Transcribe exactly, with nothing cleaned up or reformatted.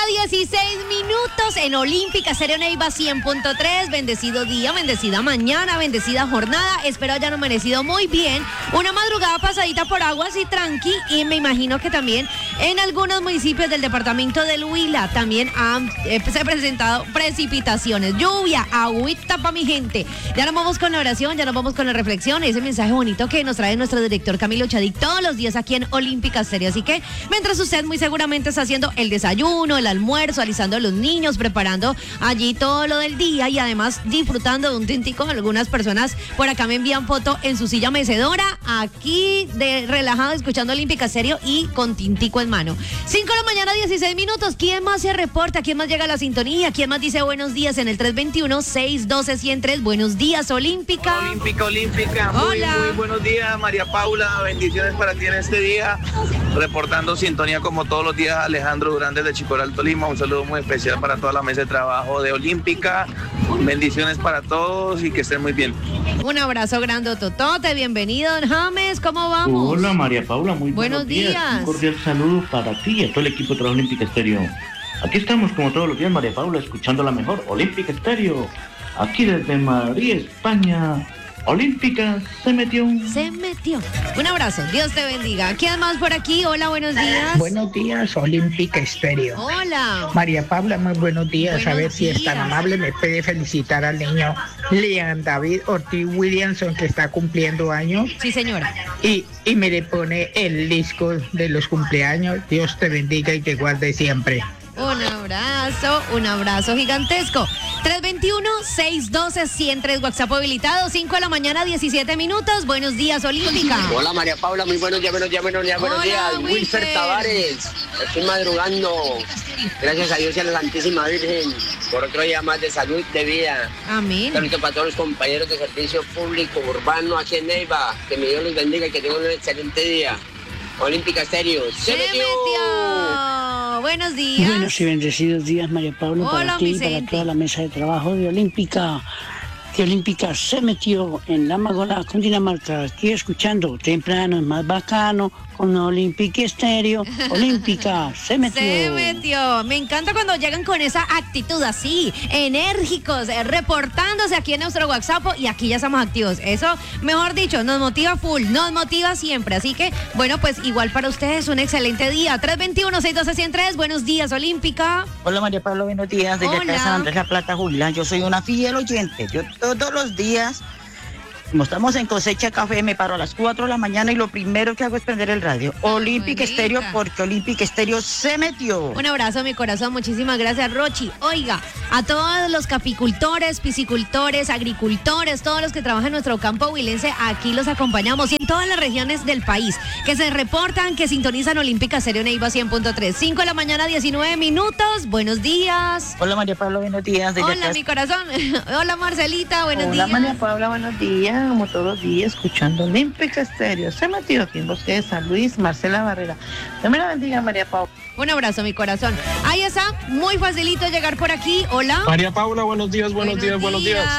dieciséis minutos en Olímpica Estéreo Neiva cien punto tres. Bendecido día, bendecida mañana, bendecida jornada. Espero hayan amanecido muy bien. Una madrugada pasadita por aguas y tranqui. Y me imagino que también en algunos municipios del departamento del Huila también han eh, se han presentado precipitaciones, lluvia, agüita para mi gente. Ya nos vamos con la oración, ya nos vamos con la reflexión, ese mensaje bonito que nos trae nuestro director Camilo Chadic todos los días aquí en Olímpica Estéreo. Así que mientras usted muy seguramente está haciendo el desayuno, el almuerzo, alisando a los niños, preparando allí todo lo del día y además disfrutando de un tintico, algunas personas por acá me envían foto en su silla mecedora, aquí de relajado escuchando Olímpica Estéreo y con tintico en mano. cinco de la mañana, dieciséis minutos. ¿Quién más se reporta? ¿Quién más llega a la sintonía? ¿Quién más dice buenos días en el tres veintiuno, seiscientos doce, ciento tres? Buenos días, Olímpica. Olímpica, Olímpica. Muy, Hola. muy buenos días, María Paula. Bendiciones para ti en este día. Reportando sintonía como todos los días, Alejandro Durán desde Chicoral, Tolima. Un saludo muy especial para toda la mesa de trabajo de Olímpica. Bendiciones para todos y que estén muy bien. Un abrazo grandototote, bienvenido, don James, ¿cómo vamos? Hola María Paula, muy buenos, buenos días. días. Un cordial saludo para ti y a todo el equipo de Trabajo Olímpica Estéreo. Aquí estamos como todos los días, María Paula, escuchando la mejor Olímpica Estéreo. Aquí desde Madrid, España. Olímpica se metió. Se metió. Un abrazo, Dios te bendiga. ¿Quién más por aquí? Hola, buenos días. Buenos días, Olímpica Estéreo. Hola. María Paula, muy buenos días. Buenos a ver si días. es tan amable, me puede felicitar al niño Leon David Ortiz Williamson, que está cumpliendo años. Sí, señora. Y, y me le pone el disco de los cumpleaños. Dios te bendiga y te guarde siempre. Un abrazo, un abrazo gigantesco. tres veintiuno, seiscientos doce, ciento tres, WhatsApp habilitado, cinco de la mañana, diecisiete minutos. Buenos días, Olímpica. Hola María Paula, muy buenos días, buenos días, buenos días, buenos Hola, días. Wilfer. Wilfer Tavares, estoy madrugando. Gracias a Dios y a la Santísima Virgen por otro día más de salud, de vida. Amén. Saludos para todos los compañeros de servicio público urbano aquí en Neiva. Que mi Dios los bendiga y que tengan un excelente día. Olímpica Estéreo. Se, se metió. metió. Buenos días. Buenos y bendecidos días, María Paula, Hola, para ti y para toda la mesa de trabajo de Olímpica. Que Olímpica se metió en la Magola con Dinamarca. Aquí escuchando temprano, es más bacano, con Olímpica Estéreo. Olímpica se metió. Se metió. Me encanta cuando llegan con esa actitud así, enérgicos, eh, reportándose aquí en nuestro WhatsApp y aquí ya estamos activos. Eso, mejor dicho, nos motiva full, nos motiva siempre. Así que, bueno, pues igual para ustedes un excelente día. tres veintiuno, seiscientos doce, ciento tres. Buenos días, Olímpica. Hola María Paula, buenos días. Desde acá de San Andrés La Plata, Julián. Yo soy una fiel oyente. Yo todos los días, como estamos en cosecha café, me paro a las cuatro de la mañana y lo primero que hago es prender el radio. Olímpica Estéreo, porque Olímpica Estéreo se metió. Un abrazo a mi corazón, muchísimas gracias, Rochi. Oiga, a todos los caficultores, piscicultores, agricultores, todos los que trabajan en nuestro campo huilense, aquí los acompañamos y en todas las regiones del país que se reportan, que sintonizan Olímpica Estéreo Neiva cien punto tres. cinco de la mañana, diecinueve minutos. Buenos días. Hola María Paula, buenos días. Desde Hola, acá... mi corazón. Hola, Marcelita, buenos Hola, días. Hola María Paula, buenos días. Como todos los días, escuchando Olímpica Estéreo. Se metió aquí en Bosque de San Luis, Marcela Barrera. Dios me la bendiga, María Paula. Un abrazo, mi corazón. Ahí está, muy facilito llegar por aquí. Hola. María Paula, buenos días, buenos, buenos días, días, buenos días.